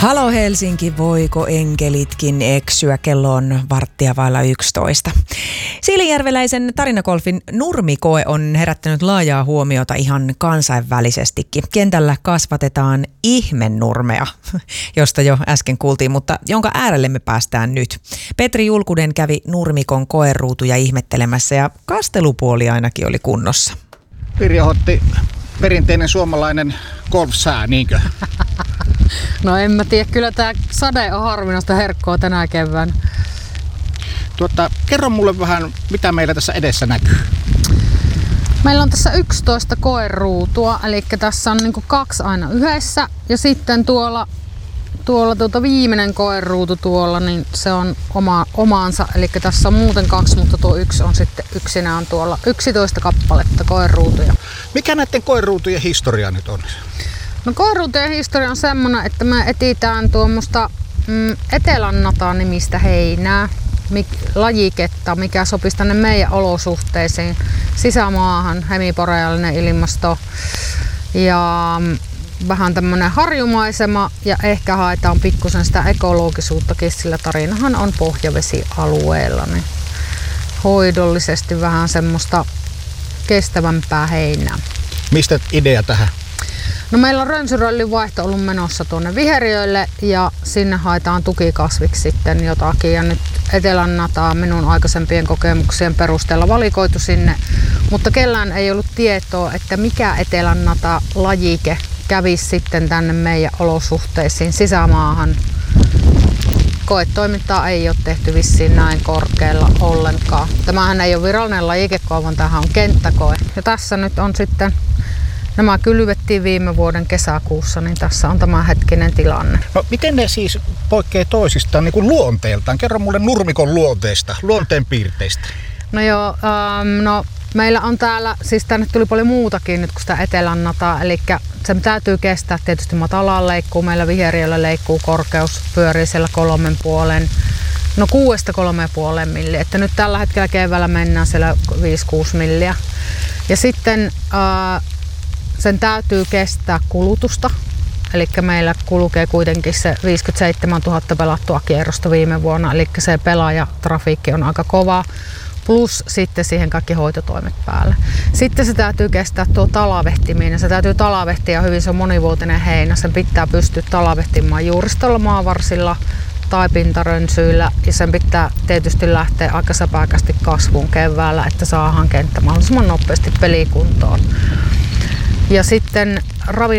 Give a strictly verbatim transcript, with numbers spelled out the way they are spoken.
Halo Helsinki, voiko enkelitkin eksyä? Kello on varttia vailla yksitoista. Siilinjärveläisen tarinagolfin nurmikoe on herättänyt laajaa huomiota ihan kansainvälisestikin. Kentällä kasvatetaan ihmenurmea, josta jo äsken kuultiin, mutta jonka äärelle me päästään nyt. Petri Julkunen kävi nurmikon koeruutuja ihmettelemässä ja kastelupuoli ainakin oli kunnossa. Pirjo otti perinteinen suomalainen golfsää, niinkö? No en mä tiedä, kyllä tää sade on harvinaista herkkoa tänä keväänä. Tuota, kerro mulle vähän, mitä meillä tässä edessä näkyy. Meillä on tässä yksitoista koeruutua, eli tässä on niinku kaksi aina yhdessä. Ja sitten tuolla, tuolla tuota viimeinen koeruutu tuolla, niin se on oma, omaansa. Eli tässä on muuten kaksi, mutta tuo yksi on sitten yksinään tuolla yksitoista kappaletta koeruutuja. Mikä näiden koeruutujen historia nyt on? No koeruutujen historia on semmoinen, että me etsitään tuommoista mm, Etelännataa nimistä heinää, mik, lajiketta, mikä sopisi tänne meidän olosuhteisiin, sisämaahan, hemiboreaalinen ilmasto ja mm, vähän tämmöinen harjumaisema ja ehkä haetaan pikkusen sitä ekologisuuttakin, sillä tarinahan on pohjavesialueella, niin hoidollisesti vähän semmoista kestävämpää heinää. Mistä idea tähän? No meillä on rönsyröllin vaihto ollut menossa tuonne viheriöille ja sinne haetaan tukikasviksi sitten jotakin. Ja nyt Etelännataa minun aikaisempien kokemuksien perusteella valikoitu sinne, mutta kellään ei ollut tietoa, että mikä Etelännata lajike kävisi sitten tänne meidän olosuhteisiin sisämaahan. Koetoimintaa ei ole tehty vissiin näin korkealla ollenkaan. Tämähän ei ole virallinen lajikekoe, vaan tämähän on kenttäkoe. Ja tässä nyt on sitten, nämä kylvettiin viime vuoden kesäkuussa, niin tässä on tämä hetkinen tilanne. No miten ne siis poikkeaa toisistaan niin kuin luonteeltaan? Kerro mulle nurmikon luonteesta, luonteen piirteistä. No joo, ähm, no meillä on täällä, siis tänne tuli paljon muutakin nyt kuin sitä Etelännataa, eli sen täytyy kestää tietysti matalaan leikkuu, meillä viheriöllä leikkuu korkeus pyörii siellä kolmen puolen, no kuudesta kolmeen puoleen milliä, että nyt tällä hetkellä keväällä mennään siellä viisi kuusi milliä. Ja sitten äh, sen täytyy kestää kulutusta, eli meillä kulkee kuitenkin se viisikymmentäseitsemäntuhatta pelattua kierrosta viime vuonna, eli se pelaajatrafiikki on aika kova. Plus sitten siihen kaikki hoitotoimet päälle. Sitten se täytyy kestää tuo talavehtiminen. Se täytyy talavehtiä hyvin, se on monivuotinen heinä. Sen pitää pystyä talavehtimaan juuristolla, maavarsilla tai pintarönsyillä. Ja sen pitää tietysti lähteä aika säpäkästi kasvuun keväällä, että saadaan kenttä mahdollisimman nopeasti pelikuntoon. Ja sitten ravinnon